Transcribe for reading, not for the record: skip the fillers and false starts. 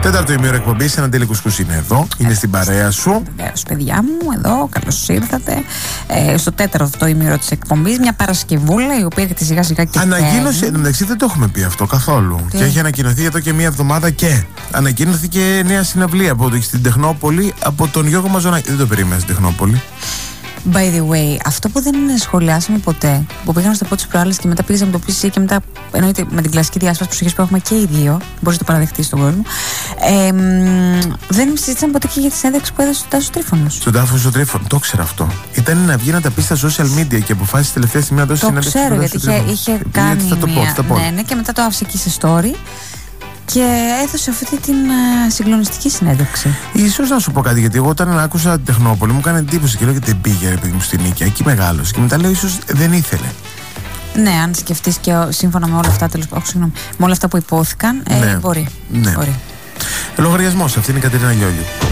Τέταρτο ημίωρο εκπομπής, ένα Αντέλη Κουσκούς είναι εδώ, είναι στην παρέα σου. Βεβαίως, παιδιά μου, εδώ, καλώς ήρθατε. Στο τέταρτο ημίωρο της εκπομπής, μια Παρασκευούλα η οποία έρχεται σιγά σιγά και ανακοίνωσε, εντάξει, δεν το έχουμε πει αυτό καθόλου. Τι? Και έχει ανακοινωθεί εδώ και μία εβδομάδα και ανακοίνωθηκε νέα συναυλία στην Τεχνόπολη από τον Γιώργο Μαζονάκη. Δεν το περίμενες στην Τεχνόπολη. By the way, αυτό που δεν σχολιάσαμε ποτέ, που πήγαμε στο πω τις προάλλες και μετά πήγαμε το PC και μετά εννοείται με την κλασική διάσπαση προσοχής που έχουμε και οι δύο, μπορείς να το παραδεχτείς στον κόσμο, δεν συζήτησαμε ποτέ και για τη συνέντευξη που έδωσε ο Τάσος Τρίφωνος. Στον Τάσο Τρίφωνο, το ήξερα αυτό. Ήταν να βγει να τα πει στα social media και αποφάσισε τελευταία στιγμή να δώσει συνέντευξη. Το ξέρω, γιατί είχε κάνει ναι, και μετά το άφησε εκεί σε story. Και έδωσε αυτή την συγκλονιστική συνέντευξη. Ίσως να σου πω κάτι, γιατί εγώ όταν άκουσα την Τεχνόπολη μου έκανε εντύπωση και λέω γιατί δεν πήγε ρε παιδί μου στην Νίκαια, εκεί μεγάλωσε. Και μετά λέω ίσως δεν ήθελε. Ναι, αν σκεφτείς και σύμφωνα με όλα αυτά, με όλα αυτά που υπόθηκαν, ναι. Μπορεί. Ναι. Μπορεί. Λογαριασμός, αυτή είναι η Κατερίνα Λιόλιου.